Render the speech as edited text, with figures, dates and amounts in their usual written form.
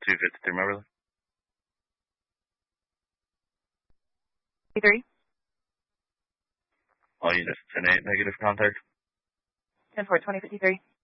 253, Moberly. 53. All units 10-8, negative contact. 10-4, 2053.